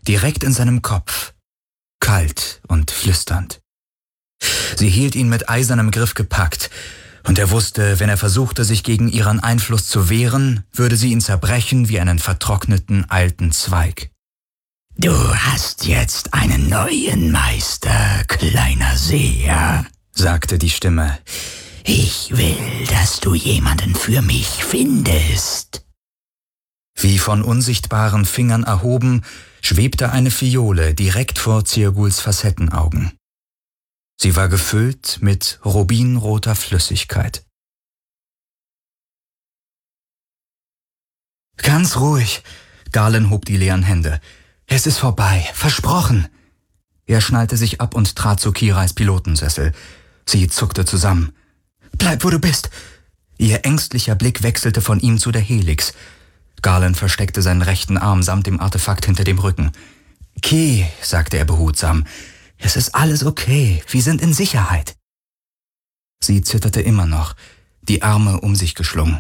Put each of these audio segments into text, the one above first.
direkt in seinem Kopf, kalt und flüsternd. Sie hielt ihn mit eisernem Griff gepackt, und er wusste, wenn er versuchte, sich gegen ihren Einfluss zu wehren, würde sie ihn zerbrechen wie einen vertrockneten alten Zweig. »Du hast jetzt einen neuen Meister, kleiner Seher«, sagte die Stimme. »Ich will, dass du jemanden für mich findest.« Wie von unsichtbaren Fingern erhoben, schwebte eine Fiole direkt vor Zirguls Facettenaugen. Sie war gefüllt mit rubinroter Flüssigkeit. »Ganz ruhig«, Galen hob die leeren Hände. »Es ist vorbei, versprochen.« Er schnallte sich ab und trat zu Kirais Pilotensessel. Sie zuckte zusammen. »Bleib, wo du bist!« Ihr ängstlicher Blick wechselte von ihm zu der Helix. Galen versteckte seinen rechten Arm samt dem Artefakt hinter dem Rücken. »Ki«, sagte er behutsam, »es ist alles okay, wir sind in Sicherheit.« Sie zitterte immer noch, die Arme um sich geschlungen.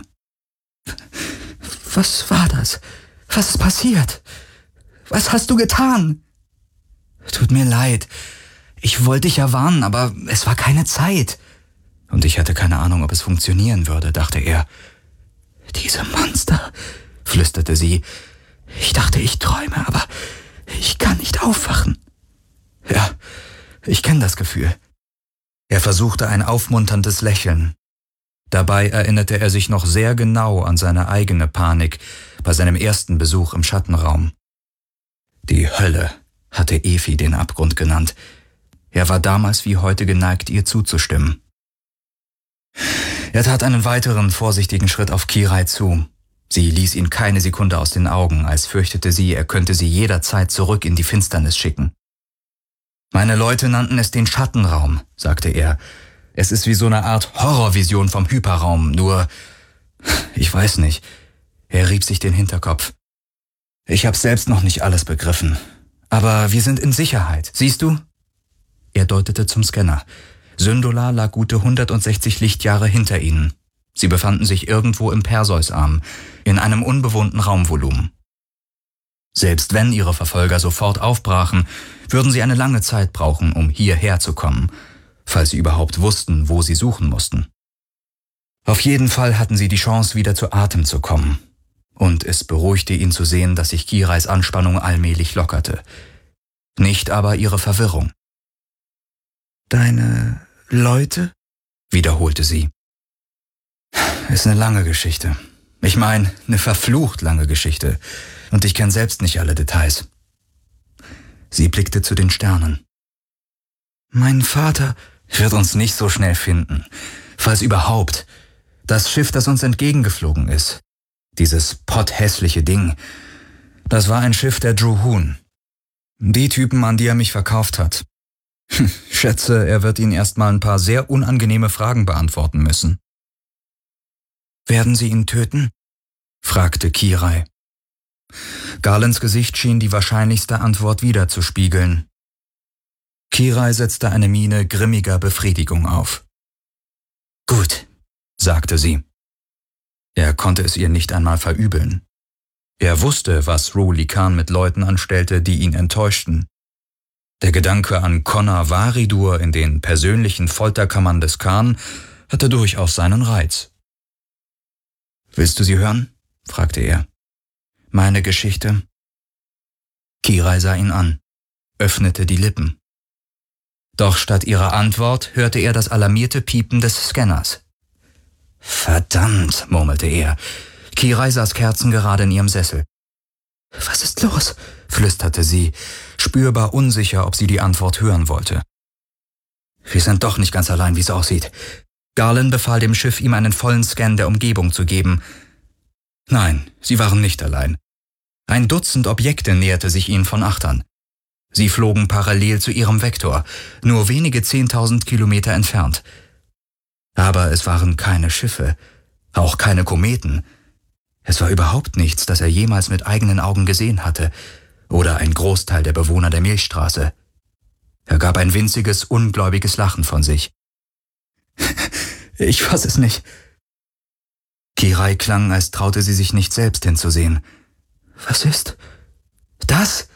»Was war das? Was ist passiert? Was hast du getan?« »Tut mir leid. Ich wollte dich ja warnen, aber es war keine Zeit.« Und ich hatte keine Ahnung, ob es funktionieren würde, dachte er. »Diese Monster«, flüsterte sie. »Ich dachte, ich träume, aber ich kann nicht aufwachen.« »Ja, ich kenne das Gefühl.« Er versuchte ein aufmunterndes Lächeln. Dabei erinnerte er sich noch sehr genau an seine eigene Panik bei seinem ersten Besuch im Schattenraum. Die Hölle hatte Efi den Abgrund genannt. Er war damals wie heute geneigt, ihr zuzustimmen. Er tat einen weiteren vorsichtigen Schritt auf Kirai zu. Sie ließ ihn keine Sekunde aus den Augen, als fürchtete sie, er könnte sie jederzeit zurück in die Finsternis schicken. »Meine Leute nannten es den Schattenraum«, sagte er. »Es ist wie so eine Art Horrorvision vom Hyperraum, nur... Ich weiß nicht.« Er rieb sich den Hinterkopf. »Ich habe selbst noch nicht alles begriffen. Aber wir sind in Sicherheit, siehst du?« Er deutete zum Scanner. Syndola lag gute 160 Lichtjahre hinter ihnen. Sie befanden sich irgendwo im Perseusarm, in einem unbewohnten Raumvolumen. Selbst wenn ihre Verfolger sofort aufbrachen, würden sie eine lange Zeit brauchen, um hierher zu kommen, falls sie überhaupt wussten, wo sie suchen mussten. Auf jeden Fall hatten sie die Chance, wieder zu Atem zu kommen. Und es beruhigte ihn zu sehen, dass sich Kirais Anspannung allmählich lockerte. Nicht aber ihre Verwirrung. »Deine Leute?« wiederholte sie. »Ist eine lange Geschichte. Ich meine, eine verflucht lange Geschichte. Und ich kenne selbst nicht alle Details.« Sie blickte zu den Sternen. »Mein Vater wird uns nicht so schnell finden. Falls überhaupt. Das Schiff, das uns entgegengeflogen ist. Dieses potthässliche Ding. Das war ein Schiff der Druhun. Die Typen, an die er mich verkauft hat. Schätze, er wird ihnen erstmal ein paar sehr unangenehme Fragen beantworten müssen.« »Werden sie ihn töten?« fragte Kirai. Galens Gesicht schien die wahrscheinlichste Antwort widerzuspiegeln. Kirai setzte eine Miene grimmiger Befriedigung auf. »Gut«, sagte sie. Er konnte es ihr nicht einmal verübeln. Er wusste, was Ruli Khan mit Leuten anstellte, die ihn enttäuschten. Der Gedanke an Connor Varidur in den persönlichen Folterkammern des Khan hatte durchaus seinen Reiz. »Willst du sie hören?« fragte er. »Meine Geschichte?« Kirai sah ihn an, öffnete die Lippen. Doch statt ihrer Antwort hörte er das alarmierte Piepen des Scanners. »Verdammt«, murmelte er. Kirai saß kerzengerade in ihrem Sessel. »Was ist los?« flüsterte sie, spürbar unsicher, ob sie die Antwort hören wollte. »Wir sind doch nicht ganz allein, wie es aussieht.« Galen befahl dem Schiff, ihm einen vollen Scan der Umgebung zu geben. Nein, sie waren nicht allein. Ein Dutzend Objekte näherte sich ihnen von Achtern. Sie flogen parallel zu ihrem Vektor, nur wenige 10.000 Kilometer entfernt. Aber es waren keine Schiffe, auch keine Kometen. Es war überhaupt nichts, das er jemals mit eigenen Augen gesehen hatte, oder ein Großteil der Bewohner der Milchstraße. Er gab ein winziges, ungläubiges Lachen von sich. »Ich fass es nicht.« Kirai klang, als traute sie sich nicht selbst hinzusehen. »Was ist das?«